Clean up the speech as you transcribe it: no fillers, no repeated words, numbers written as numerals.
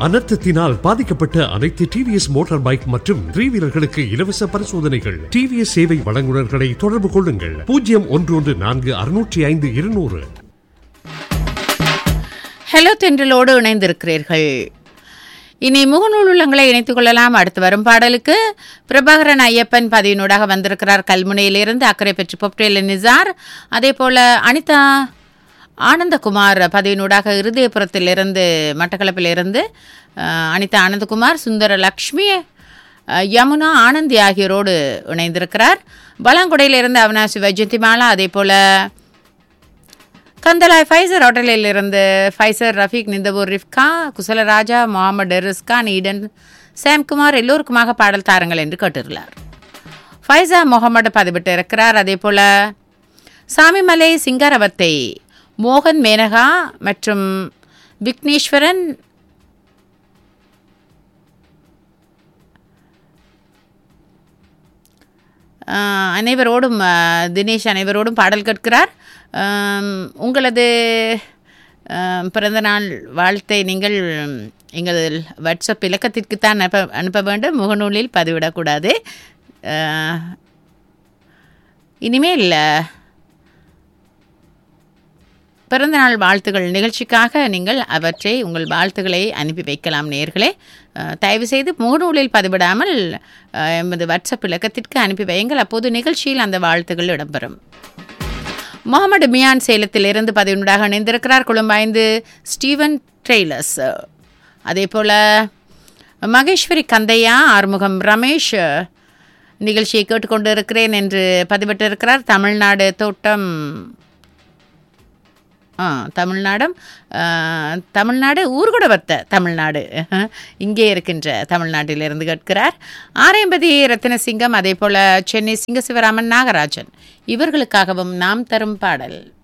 அனர்த்தத்தினால் பாதிக்கப்பட்ட அனைத்து TVS motor bike மற்றும் 3 வீலர்களுக்கு இலவச பரிசோதனைகள். டிவிஎஸ் சேவை வழங்குநர்களை தொடர்பு கொள்ளுங்கள். 0114 ஹலோ தென்றலோடு இணைந்திருக்கிறீர்கள். இனி முகநூல் உள்ளங்களை இணைத்துக் கொள்ளலாம். அடுத்து வரும் பாடலுக்கு பிரபாகரன் ஐயப்பன் பதிவினூடாக வந்திருக்கிறார். கல்முனையிலிருந்து அக்கறை பெற்று பொப்டேல நிசார், அதே போல அனிதா ஆனந்தகுமார் பதிவினூடாக இருதயபுரத்திலிருந்து மட்டக்களப்பிலிருந்து அனிதா ஆனந்தகுமார், சுந்தர லக்ஷ்மி, யமுனா ஆனந்தி ஆகியோரோடு இணைந்திருக்கிறார். பலாங்குடையிலிருந்து அவினாசி வைஜந்திமாலா, அதே போல கந்தலாய் Pfizer ஹோட்டலிலிருந்து Pfizer, Rafiq, நிந்தபூர், Rifka, Kusalaraja, Mohammed ரிஸ்கான், Eden, Samkumar எல்லோருக்குமாக பாடல் தாருங்கள் என்று கேட்டுள்ளார். ஃபைசா முகமது பதிவிட்டு இருக்கிறார். அதே போல சாமிமலை, சிங்காரவத்தை, மோகன், மேனகா மற்றும் விக்னேஸ்வரன், அனைவரோடும் தினேஷ் அனைவரோடும் பாடல் கேட்கிறார். உங்களது பிறந்தநாள் வாழ்த்தை நீங்கள் எங்கள் வாட்ஸ்அப் இலக்கத்திற்கு தான் அனுப்ப வேண்டும், முகநூலில் பதிவிடக்கூடாது. இனிமேல் பிறந்தநாள் வாழ்த்துகள் நிகழ்ச்சிக்காக நீங்கள் அவற்றை உங்கள் வாழ்த்துக்களை அனுப்பி வைக்கலாம். நேயர்களே, தயவுசெய்து முகநூலில் பதிவிடாமல் எமது வாட்ஸ்அப் இலக்கத்திற்கு அனுப்பி வையுங்கள். அப்போது நிகழ்ச்சியில் அந்த வாழ்த்துக்கள் இடம்பெறும். முகமது மியான் சேலத்திலிருந்து பதிவுண்டாக இணைந்திருக்கிறார். கொழும்பு 5 ஸ்டீவன் ட்ரெய்லர்ஸ், அதே போல் மகேஸ்வரி கந்தையா, ஆறுமுகம் ரமேஷ் நிகழ்ச்சியை கேட்டுக்கொண்டு இருக்கிறேன் என்று பதிவிட்டிருக்கிறார். தமிழ்நாடு தோட்டம், தமிழ்நாடு ஊர்குடவத்த தமிழ்நாடு, இங்கே இருக்கின்ற தமிழ்நாட்டிலிருந்து கேட்கிறார். ஆரையம்பதி ரத்தினசிங்கம், அதே போல் சென்னை சிங்கசிவராமன் நாகராஜன், இவர்களுக்காகவும் நாம் தரும் பாடல்.